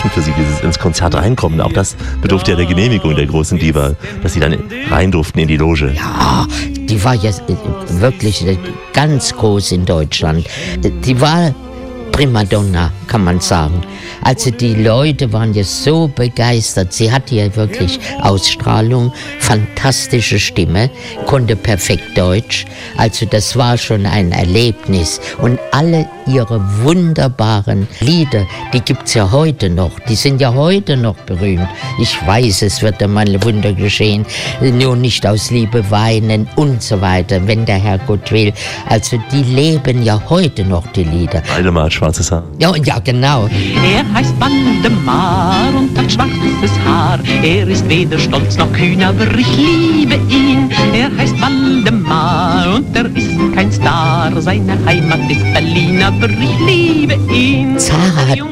verblüffend für Sie, dieses ins Konzert reinkommen. Auch das bedurfte ja der Genehmigung der großen Diva, dass Sie dann rein durften in die Loge. Ja, die war ja wirklich ganz groß in Deutschland. Die war Primadonna, kann man sagen. Also die Leute waren ja so begeistert. Sie hatte ja wirklich Ausstrahlung, fantastische Stimme, konnte perfekt Deutsch. Also das war schon ein Erlebnis. Und alle ihre wunderbaren Lieder, die gibt's ja heute noch. Die sind ja heute noch berühmt. Ich weiß, es wird einmal ein Wunder geschehen. Nur nicht aus Liebe weinen und so weiter, wenn der Herrgott will. Also die leben ja heute noch, die Lieder. Waldemar, schwarzes Haar. Ja, genau. Er heißt Waldemar und hat schwarzes Haar. Er ist weder stolz noch kühn, aber ich liebe ihn. Er heißt Waldemar und er ist kein Star. Seine Heimat ist Berlin, aber ich liebe ihn. Zara hat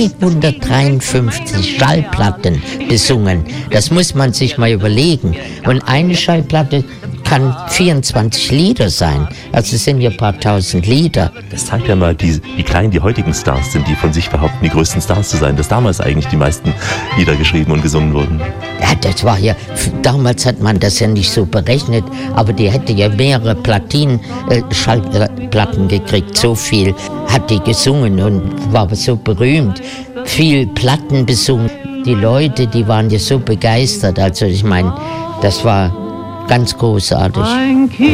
353 Schallplatten besungen. Das muss man sich mal überlegen. Und eine Schallplatte kann 24 Lieder sein. Also es sind ja ein paar tausend Lieder. Das zeigt ja mal, wie klein die heutigen Stars sind, die von sich behaupten, die größten Stars zu sein, dass damals eigentlich die meisten Lieder geschrieben und gesungen wurden. Ja, das war ja, damals hat man das ja nicht so berechnet, aber die hätte ja mehrere Schallplatten gekriegt. So viel hat die gesungen und war so berühmt. Viel Platten besungen. Die Leute, die waren ja so begeistert. Also ich meine, das war ganz großartig.